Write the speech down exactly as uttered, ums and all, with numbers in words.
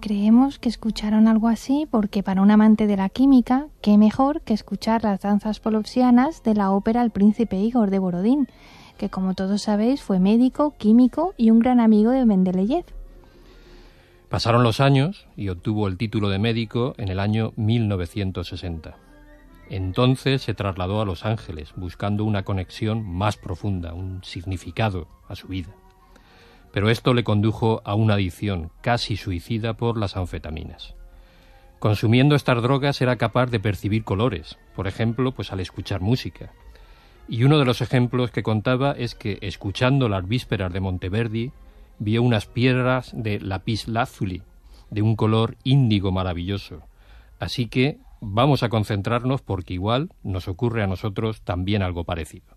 creemos que escucharon algo así porque para un amante de la química, qué mejor que escuchar las danzas polopsianas de la ópera El príncipe Igor de Borodín, que como todos sabéis fue médico, químico y un gran amigo de Mendeleev. Pasaron los años y obtuvo el título de médico en el año mil novecientos sesenta. Entonces se trasladó a Los Ángeles buscando una conexión más profunda, un significado a su vida. Pero esto le condujo a una adicción casi suicida por las anfetaminas. Consumiendo estas drogas era capaz de percibir colores, por ejemplo, pues al escuchar música. Y uno de los ejemplos que contaba es que, escuchando las vísperas de Monteverdi, vio unas piedras de lapislázuli, de un color índigo maravilloso. Así que vamos a concentrarnos porque igual nos ocurre a nosotros también algo parecido.